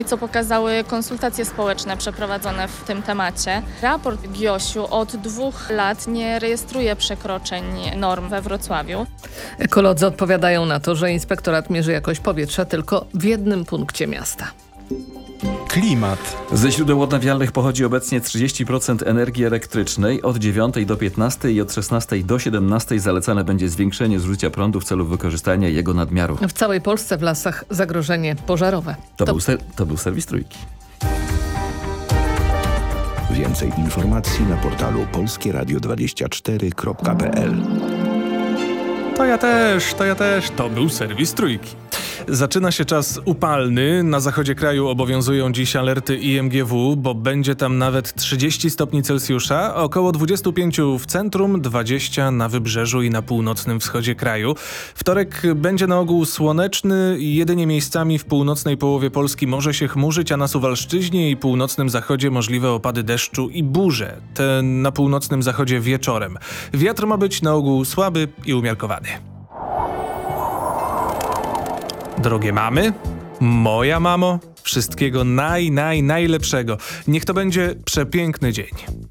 Co pokazały konsultacje społeczne przeprowadzone w tym temacie. Raport GIOŚ-u od 2 lat nie rejestruje przekroczeń norm we Wrocławiu. Ekolodzy odpowiadają na to, że inspektorat mierzy jakość powietrza tylko w jednym punkcie miasta. Klimat. Ze źródeł odnawialnych pochodzi obecnie 30% energii elektrycznej. Od 9 do 15 i od 16 do 17 zalecane będzie zwiększenie zużycia prądu w celu wykorzystania jego nadmiaru. W całej Polsce w lasach zagrożenie pożarowe. To był serwis Trójki. Więcej informacji na portalu polskieradio24.pl. To ja też. To był serwis Trójki. Zaczyna się czas upalny. Na zachodzie kraju obowiązują dziś alerty IMGW, bo będzie tam nawet 30 stopni Celsjusza, około 25 w centrum, 20 na wybrzeżu i na północnym wschodzie kraju. Wtorek będzie na ogół słoneczny, jedynie miejscami w północnej połowie Polski może się chmurzyć, a na Suwalszczyźnie i północnym zachodzie możliwe opady deszczu i burze. Te na północnym zachodzie wieczorem. Wiatr ma być na ogół słaby i umiarkowany. Drogie mamy, moja mamo, wszystkiego najlepszego. Niech to będzie przepiękny dzień.